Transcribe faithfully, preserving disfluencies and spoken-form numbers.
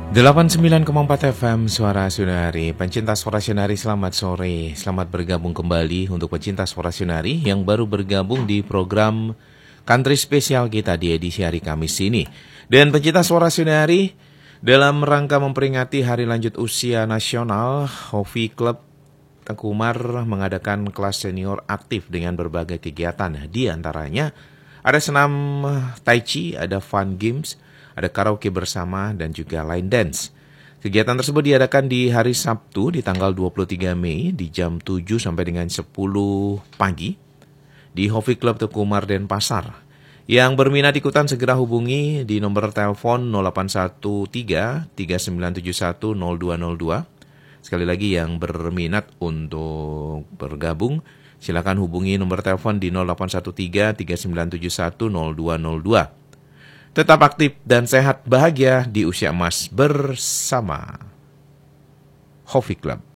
delapan puluh sembilan koma empat F M Suara Sunari. Pencinta Suara Sunari, selamat sore. Selamat bergabung kembali untuk pencinta Suara Sunari yang baru bergabung di program Country Spesial kita di edisi hari Kamis ini. Dan pencinta Suara Sunari, dalam rangka memperingati Hari Lanjut Usia Nasional, Hovi Club Tengku Umar mengadakan kelas senior aktif dengan berbagai kegiatan. Di antaranya ada senam tai chi, ada fun games, ada karaoke bersama, dan juga line dance. Kegiatan tersebut diadakan di hari Sabtu di tanggal dua puluh tiga Mei di jam tujuh sampai dengan sepuluh pagi di Hovi Club Tengku Umar Denpasar. Yang berminat ikutan segera hubungi di nomor telepon nol delapan satu tiga tiga sembilan tujuh satu nol dua nol dua. Sekali lagi, yang berminat untuk bergabung silakan hubungi nomor telepon di nol delapan satu tiga tiga sembilan tujuh satu nol dua nol dua. Tetap aktif dan sehat bahagia di usia emas bersama Hovi Club.